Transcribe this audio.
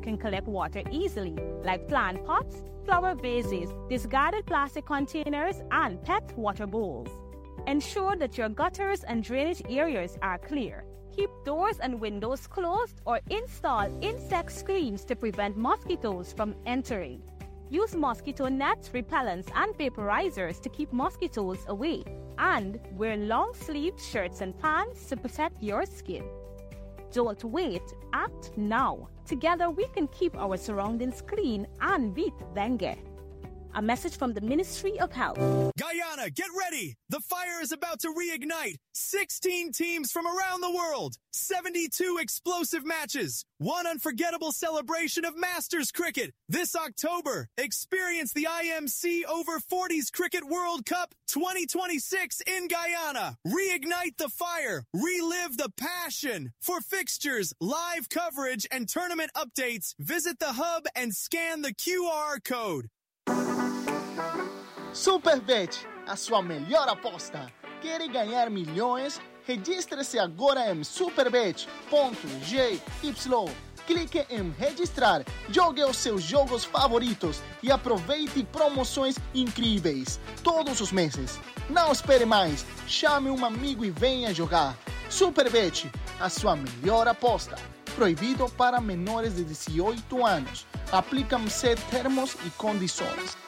can collect water easily, like plant pots, flower vases, discarded plastic containers, and pet water bowls. Ensure that your gutters and drainage areas are clear. Keep doors and windows closed or install insect screens to prevent mosquitoes from entering. Use mosquito nets, repellents, and vaporizers to keep mosquitoes away. And wear long-sleeved shirts and pants to protect your skin. Don't wait, act now. Together we can keep our surroundings clean and beat dengue. A message from the Ministry of Health. Guyana, get ready! The fire is about to reignite. 16 teams from around the world. 72 explosive matches. One unforgettable celebration of Masters cricket. This October, experience the IMC Over 40s Cricket World Cup 2026 in Guyana. Reignite the fire. Relive the passion. For fixtures, live coverage, and tournament updates, visit the hub and scan the QR code. Superbet, a sua melhor aposta. Quer ganhar milhões? Registre-se agora em superbet.gy. Clique em registrar, jogue os seus jogos favoritos e aproveite promoções incríveis todos os meses. Não espere mais, chame um amigo e venha jogar. Superbet, a sua melhor aposta. Proibido para menores de 18 anos. Aplicam-se termos e condições.